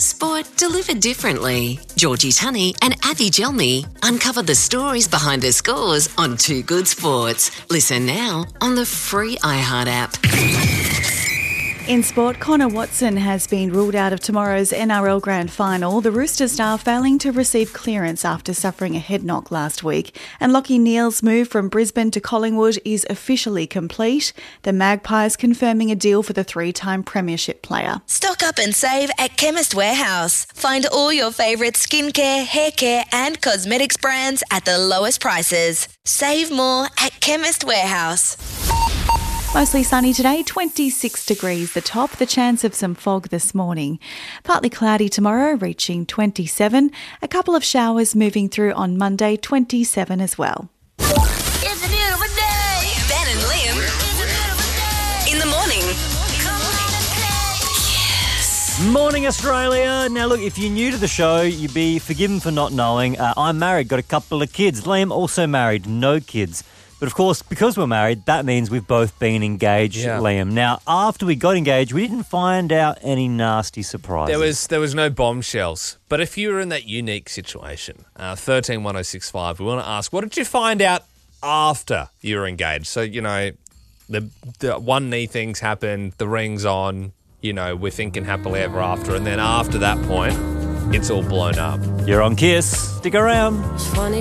Sport delivered differently. Georgie Tunney and Avi Gelmi uncover the stories behind the scores on Too Good Sports. Listen now on the free iHeart app. In sport, Connor Watson has been ruled out of tomorrow's NRL Grand Final. The Roosters star failing to receive clearance after suffering a head knock last week. And Lachie Neale's move from Brisbane to Collingwood is officially complete. The Magpies confirming a deal for the three-time premiership player. Stock up and save at Chemist Warehouse. Find all your favourite skincare, hair care and cosmetics brands at the lowest prices. Save more at Chemist Warehouse. Mostly sunny today, 26 degrees the top, the chance of some fog this morning. Partly cloudy tomorrow, reaching 27. A couple of showers moving through on Monday, 27 as well. It's a beautiful day. Ben and Liam. It's a beautiful day. In the morning. Come on and play. Yes. Morning, Australia. Now, look, if you're new to the show, you'd be forgiven for not knowing. I'm married, got a couple of kids. Liam also married, no kids. But of course, because we're married, that means we've both been engaged, Liam. Now, after we got engaged, we didn't find out any nasty surprises. There was no bombshells. But if you were in that unique situation, 131065, we want to ask, what did you find out after you were engaged? So, you know, the one knee things happened, the ring's on, you know, we're thinking happily ever after. And then after that point, it's all blown up. You're on Kiss. Stick around.